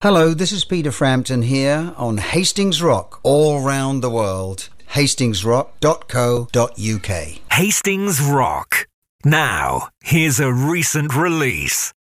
Hello, this is Peter Frampton here on Hastings Rock, all round the world. HastingsRock.co.uk. Hastings Rock. Now, here's a recent release.